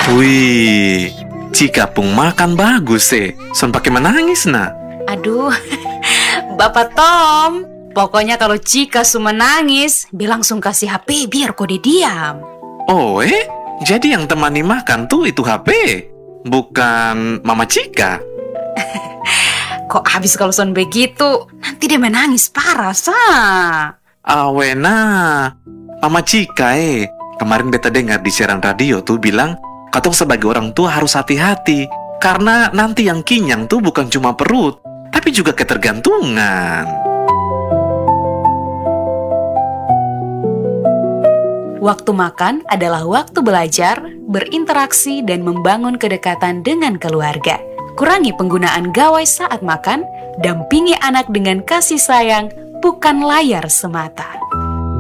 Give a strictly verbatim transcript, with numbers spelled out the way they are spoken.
Wih, Cika pun makan bagus eh. Son pakai menangis nak. Aduh, Bapak Tom, pokoknya kalau Cika su menangis, bilang langsung kasih H P biar kode diam. Oh eh, jadi yang temani makan tuh itu H P, bukan Mama Cika. Kok habis kalau son begitu, nanti dia menangis parah, sah. Awena, Mama Cika eh. Kemarin beta dengar di siaran radio tuh bilang, katong sebagai orang tua harus hati-hati. Karena nanti yang kinyang tuh bukan cuma perut, tapi juga ketergantungan. Waktu makan adalah waktu belajar, berinteraksi, dan membangun kedekatan dengan keluarga. Kurangi penggunaan gawai saat makan, dampingi anak dengan kasih sayang, bukan layar semata.